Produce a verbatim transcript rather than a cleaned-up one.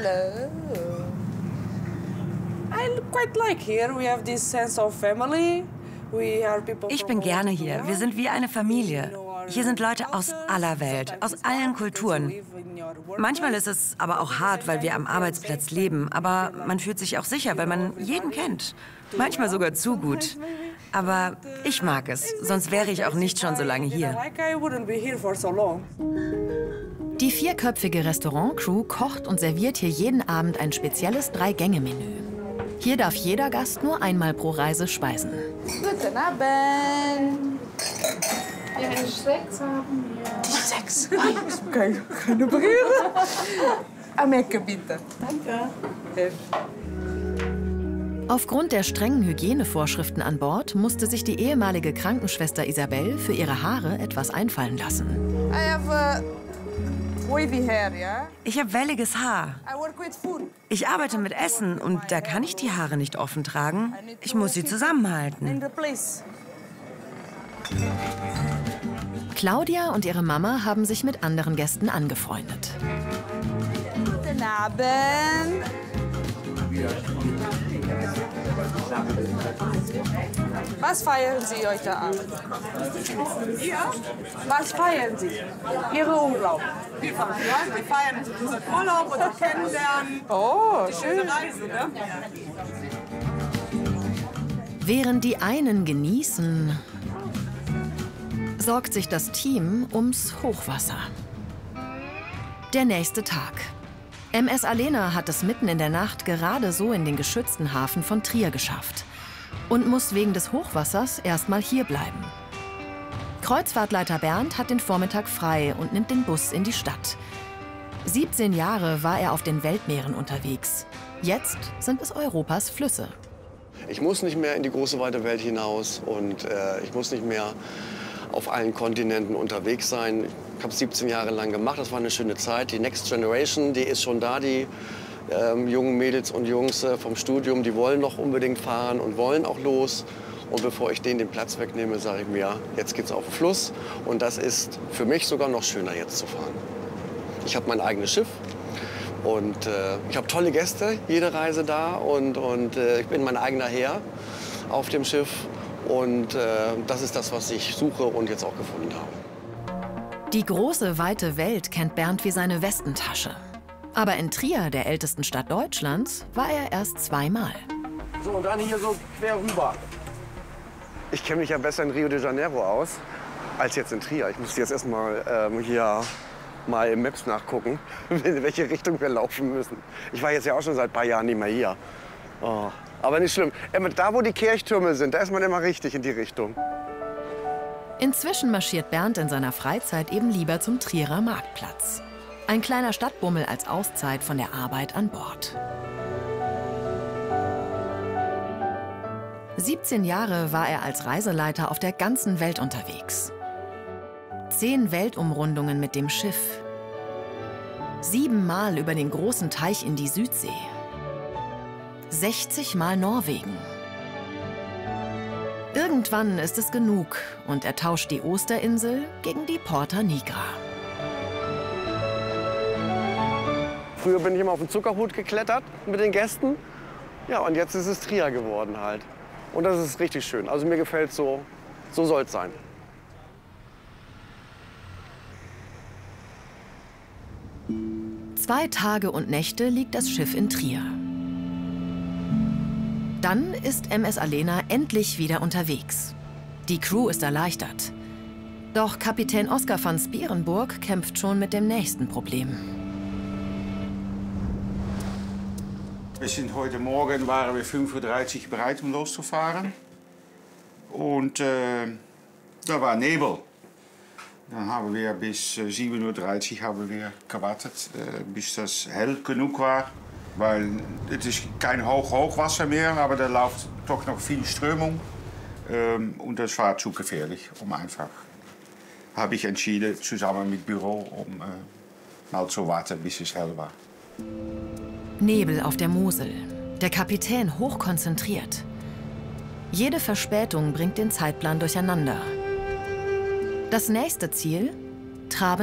Hello. I quite like here. We have this sense of family. We are people. Ich bin gerne hier. Wir sind wie eine Familie. Hier sind Leute aus aller Welt, aus allen Kulturen. Manchmal ist es aber auch hart, weil wir am Arbeitsplatz leben. Aber man fühlt sich auch sicher, weil man jeden kennt. Manchmal sogar zu gut. Aber ich mag es, sonst wäre ich auch nicht schon so lange hier. Die vierköpfige Restaurant-Crew kocht und serviert hier jeden Abend ein spezielles Drei-Gänge-Menü. Hier darf jeder Gast nur einmal pro Reise speisen. Guten Abend. Ja, sechs haben wir. Sechs? Okay, keine Brille. Amecke, bitte. Danke. Aufgrund der strengen Hygienevorschriften an Bord musste sich die ehemalige Krankenschwester Isabel für ihre Haare etwas einfallen lassen. I have uh, wavy hair, yeah? Ich habe welliges Haar. I work with food. Ich arbeite mit Essen und da kann ich die Haare nicht offen tragen. Ich muss sie zusammenhalten. In the place. Claudia und ihre Mama haben sich mit anderen Gästen angefreundet. Guten Abend. Was feiern Sie heute Abend? Was feiern Sie? Ihre Urlaub? Wir feiern unseren Urlaub oder kennenlernen. Oh, Die schön. schöne Reise, ne? Während die einen genießen, sorgt sich das Team ums Hochwasser. Der nächste Tag. M S Alena hat es mitten in der Nacht gerade so in den geschützten Hafen von Trier geschafft und muss wegen des Hochwassers erstmal hier bleiben. Kreuzfahrtleiter Bernd hat den Vormittag frei und nimmt den Bus in die Stadt. siebzehn Jahre war er auf den Weltmeeren unterwegs. Jetzt sind es Europas Flüsse. Ich muss nicht mehr in die große weite Welt hinaus und äh, ich muss nicht mehr auf allen Kontinenten unterwegs sein. Ich habe es siebzehn Jahre lang gemacht, das war eine schöne Zeit. Die Next Generation, die ist schon da, die ähm, jungen Mädels und Jungs äh, vom Studium, die wollen noch unbedingt fahren und wollen auch los. Und bevor ich denen den Platz wegnehme, sage ich mir, jetzt geht's auf den Fluss. Und das ist für mich sogar noch schöner, jetzt zu fahren. Ich habe mein eigenes Schiff und äh, ich habe tolle Gäste, jede Reise da. Und, und äh, ich bin mein eigener Herr auf dem Schiff. Und äh, das ist das, was ich suche und jetzt auch gefunden habe. Die große, weite Welt kennt Bernd wie seine Westentasche. Aber in Trier, der ältesten Stadt Deutschlands, war er erst zweimal. So, und dann hier so quer rüber. Ich kenne mich ja besser in Rio de Janeiro aus, als jetzt in Trier. Ich muss jetzt erst mal ähm, hier mal im Maps nachgucken, in welche Richtung wir laufen müssen. Ich war jetzt ja auch schon seit ein paar Jahren nicht mehr hier. Oh. Aber nicht schlimm. Da, wo die Kirchtürme sind, da ist man immer richtig in die Richtung. Inzwischen marschiert Bernd in seiner Freizeit eben lieber zum Trierer Marktplatz. Ein kleiner Stadtbummel als Auszeit von der Arbeit an Bord. siebzehn Jahre war er als Reiseleiter auf der ganzen Welt unterwegs. Zehn Weltumrundungen mit dem Schiff. Siebenmal über den großen Teich in die Südsee. sechzig Mal Norwegen. Irgendwann ist es genug und er tauscht die Osterinsel gegen die Porta Nigra. Früher bin ich immer auf den Zuckerhut geklettert mit den Gästen. Ja, und jetzt ist es Trier geworden halt. Und das ist richtig schön. Also mir gefällt es so, so soll es sein. Zwei Tage und Nächte liegt das Schiff in Trier. Dann ist M S Alena endlich wieder unterwegs. Die Crew ist erleichtert. Doch Kapitän Oskar van Spierenburg kämpft schon mit dem nächsten Problem. Wir sind heute Morgen waren wir fünf Uhr dreißig bereit, um loszufahren. Und äh, da war Nebel. Dann haben wir bis äh, sieben Uhr dreißig haben wir gewartet, äh, bis das hell genug war. Weil es ist kein Hoch Hochwasser mehr, aber da läuft doch noch viel Strömung. Ähm, und das war zu gefährlich, um einfach. Habe ich entschieden, zusammen mit Büro, um äh, mal zu warten, bis es hell war. Nebel auf der Mosel. Der Kapitän hochkonzentriert. Jede Verspätung bringt den Zeitplan durcheinander. Das nächste Ziel? Traben